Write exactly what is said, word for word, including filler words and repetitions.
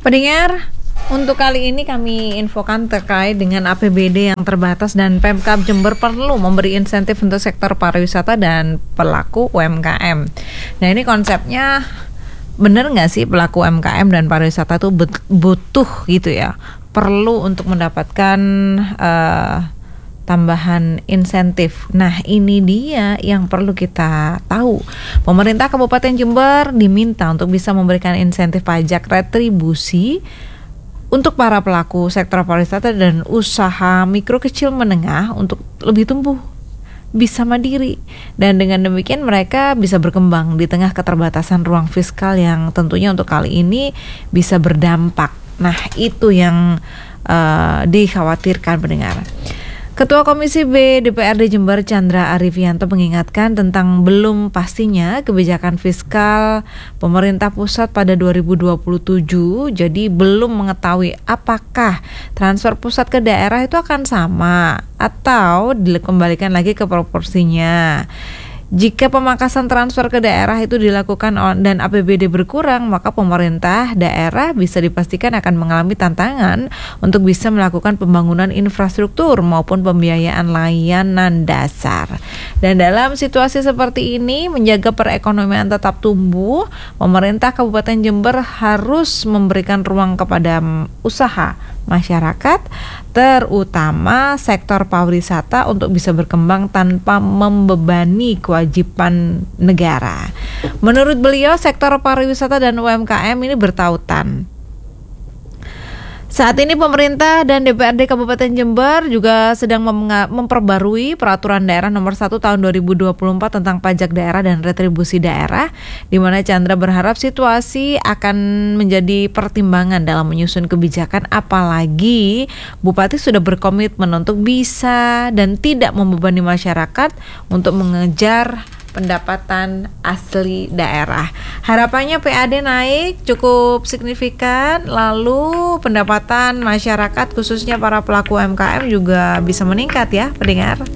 Pendengar, untuk kali ini kami infokan terkait dengan A P B D yang terbatas dan Pemkab Jember perlu memberi insentif untuk sektor pariwisata dan pelaku U M K M. Nah, ini konsepnya benar nggak sih pelaku U M K M dan pariwisata itu butuh gitu ya, perlu untuk mendapatkan uh, tambahan insentif. Nah, ini dia yang perlu kita tahu. Pemerintah Kabupaten Jember diminta untuk bisa memberikan insentif pajak retribusi untuk para pelaku sektor pariwisata dan usaha mikro kecil menengah untuk lebih tumbuh, bisa mandiri, dan dengan demikian mereka bisa berkembang di tengah keterbatasan ruang fiskal yang tentunya untuk kali ini bisa berdampak. Nah, itu yang uh, dikhawatirkan pendengar. Ketua Komisi B D P R D Jember Chandra Arifianto mengingatkan tentang belum pastinya kebijakan fiskal pemerintah pusat pada dua ribu dua puluh tujuh, jadi belum mengetahui apakah transfer pusat ke daerah itu akan sama atau dikembalikan lagi ke proporsinya. Jika pemangkasan transfer ke daerah itu dilakukan dan A P B D berkurang, maka pemerintah daerah bisa dipastikan akan mengalami tantangan untuk bisa melakukan pembangunan infrastruktur maupun pembiayaan layanan dasar. Dan dalam situasi seperti ini, menjaga perekonomian tetap tumbuh, pemerintah Kabupaten Jember harus memberikan ruang kepada usaha masyarakat, terutama sektor pariwisata untuk bisa berkembang tanpa membebani kewajiban negara. Menurut beliau, sektor pariwisata dan U M K M ini bertautan. Saat ini pemerintah dan D P R D Kabupaten Jember juga sedang mem- memperbarui peraturan daerah nomor satu tahun dua ribu dua puluh empat tentang pajak daerah dan retribusi daerah, di mana Chandra berharap situasi akan menjadi pertimbangan dalam menyusun kebijakan, apalagi Bupati sudah berkomitmen untuk bisa dan tidak membebani masyarakat untuk mengejar pendapatan asli daerah. Harapannya P A D naik cukup signifikan, lalu pendapatan masyarakat khususnya para pelaku U M K M juga bisa meningkat ya, pendengar.